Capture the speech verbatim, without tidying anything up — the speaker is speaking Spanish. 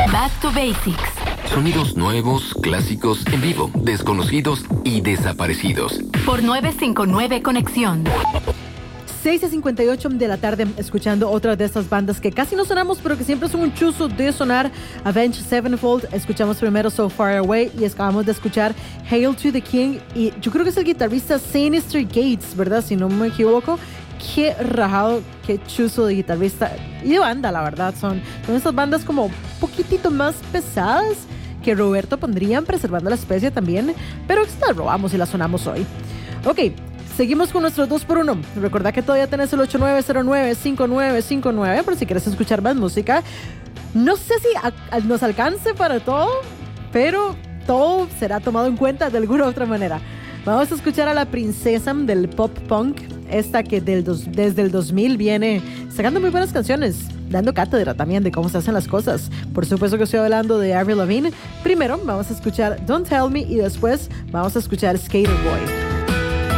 Back to Basics. Sonidos nuevos, clásicos, en vivo, desconocidos y desaparecidos. Por novecientos cincuenta y nueve Conexión. seis a cincuenta y ocho de la tarde, escuchando otra de estas bandas que casi no sonamos, pero que siempre son un chuzo de sonar. Avenged Sevenfold, escuchamos primero So Far Away y acabamos de escuchar Hail to the King. Y yo creo que es el guitarrista Sinister Gates, ¿verdad? Si no me equivoco. Qué rajado, qué chuzo de guitarrista y de banda, la verdad. Son, son estas bandas como un poquitito más pesadas que Roberto pondría en Preservando la Especie también, pero que las robamos y las sonamos hoy. Ok, seguimos con nuestros dos por uno. Recordá que todavía tenés el ocho nueve cero nueve, cinco nueve cinco nueve por si quieres escuchar más música. No sé si a, a, nos alcance para todo, pero todo será tomado en cuenta de alguna u otra manera. Vamos a escuchar a la princesa del pop punk, esta que del dos, desde el dos mil viene sacando muy buenas canciones, dando cátedra también de cómo se hacen las cosas. Por supuesto que estoy hablando de Avril Lavigne. Primero vamos a escuchar Don't Tell Me y después vamos a escuchar Skater Boy.